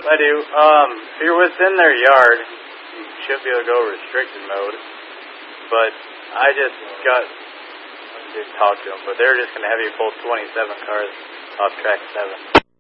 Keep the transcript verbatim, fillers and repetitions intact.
I do. Um, if you're within their yard, you should be able to go restricted mode. But I just got, I didn't talk to them, but they're just going to have you pull twenty-seven cars off track seven.